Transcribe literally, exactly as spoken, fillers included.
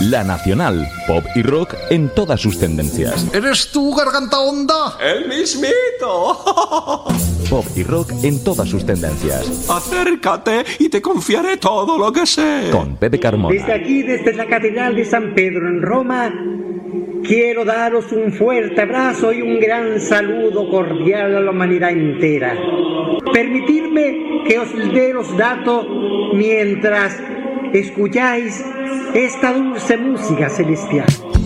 La Nacional, pop y rock en todas sus tendencias. ¿Eres tú, Garganta Honda? ¡El mismito! Pop y rock en todas sus tendencias. Acércate y te confiaré todo lo que sé. Con Pepe Carmona. Desde aquí, desde la Catedral de San Pedro en Roma, quiero daros un fuerte abrazo y un gran saludo cordial a la humanidad entera. Permitidme que os dé los datos mientras escucháis esta dulce música celestial.